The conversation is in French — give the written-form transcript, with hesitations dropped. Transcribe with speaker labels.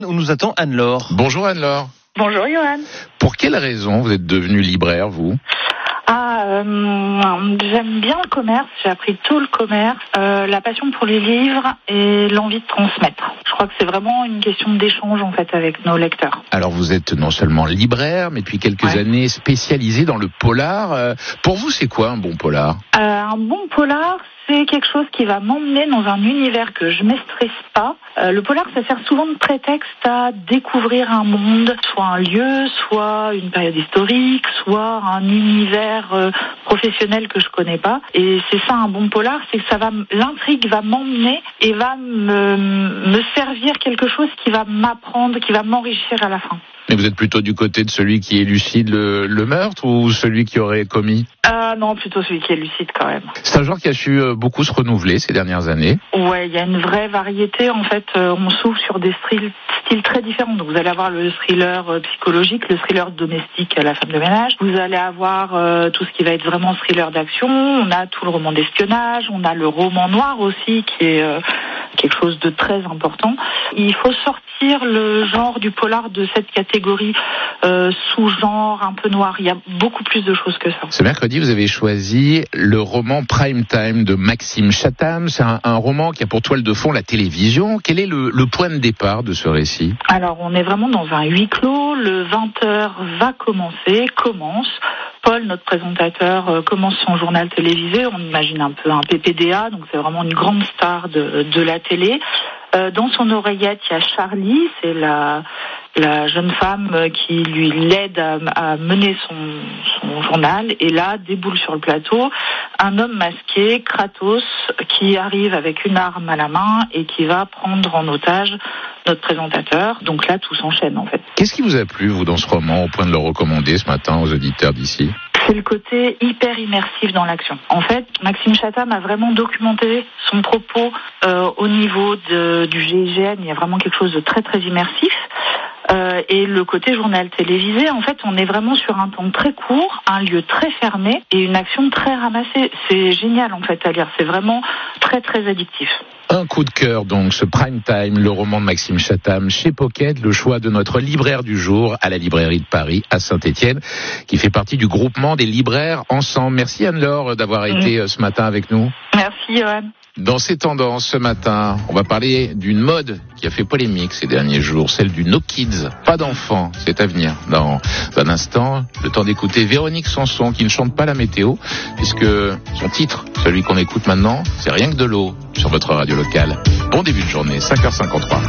Speaker 1: Où nous attend Anne-Laure.
Speaker 2: Bonjour Anne-Laure.
Speaker 3: Bonjour Johan.
Speaker 2: Pour quelle raison vous êtes devenue libraire, vous ?
Speaker 3: J'aime bien le commerce, j'ai appris tôt le commerce, la passion pour les livres et l'envie de transmettre. Je crois que c'est vraiment une question d'échange en fait avec nos lecteurs.
Speaker 2: Alors vous êtes non seulement libraire, mais depuis quelques années spécialisée dans le polar. Pour vous, c'est quoi un bon polar ?
Speaker 3: Un bon polar, c'est quelque chose qui va m'emmener dans un univers que je ne stresse pas. Le polar, ça sert souvent de prétexte à découvrir un monde, soit un lieu, soit une période historique, soit un univers professionnel que je connais pas. Et c'est ça un bon polar, c'est que l'intrigue va m'emmener et va me servir quelque chose qui va m'apprendre, qui va m'enrichir à la fin.
Speaker 2: Mais vous êtes plutôt du côté de celui qui élucide le meurtre ou celui qui aurait commis ?
Speaker 3: Non, plutôt celui qui élucide quand même.
Speaker 2: C'est un genre qui a su beaucoup se renouveler ces dernières années.
Speaker 3: Ouais, il y a une vraie variété. En fait, on s'ouvre sur des styles très différents. Donc, vous allez avoir le thriller psychologique, le thriller domestique à la femme de ménage. Vous allez avoir tout ce qui va être vraiment thriller d'action. On a tout le roman d'espionnage. On a le roman noir aussi qui est quelque chose de très important. Il faut sortir le genre du polar de cette catégorie sous-genre un peu noir. Il y a beaucoup plus de choses que ça.
Speaker 2: Ce mercredi, vous avez choisi le roman Prime Time de Maxime Chatham. C'est un roman qui a pour toile de fond la télévision. Quel est le point de départ de ce récit ?
Speaker 3: Alors, on est vraiment dans un huis clos. Le 20h commence. Paul, notre présentateur, commence son journal télévisé. On imagine un peu un PPDA, donc c'est vraiment une grande star de la télé. Dans son oreillette, il y a Charlie, c'est la jeune femme qui lui l'aide à mener son journal. Et là, déboule sur le plateau un homme masqué, Kratos, qui arrive avec une arme à la main et qui va prendre en otage notre présentateur. Donc là, tout s'enchaîne en fait.
Speaker 2: Qu'est-ce qui vous a plu, vous, dans ce roman, au point de le recommander ce matin aux auditeurs d'ici ?
Speaker 3: C'est le côté hyper immersif dans l'action. En fait, Maxime Chatham a vraiment documenté son propos au niveau du GIGN. Il y a vraiment quelque chose de très très immersif. Et le côté journal télévisé, en fait, on est vraiment sur un temps très court, un lieu très fermé et une action très ramassée. C'est génial en fait à lire. C'est vraiment très très addictif.
Speaker 2: Un coup de cœur donc, ce Prime Time, le roman de Maxime Chatham chez Pocket, le choix de notre libraire du jour à la librairie de Paris à Saint-Étienne, qui fait partie du groupement des libraires Ensemble. Merci Anne-Laure d'avoir été ce matin avec nous.
Speaker 3: Merci Johan.
Speaker 2: Dans ces tendances ce matin, on va parler d'une mode qui a fait polémique ces derniers jours, celle du No Kids, pas d'enfants, c'est à venir. Dans un instant, le temps d'écouter Véronique Sanson qui ne chante pas la météo, puisque son titre, celui qu'on écoute maintenant, c'est Rien que de l'eau sur votre radio locale. Bon début de journée, 5h53.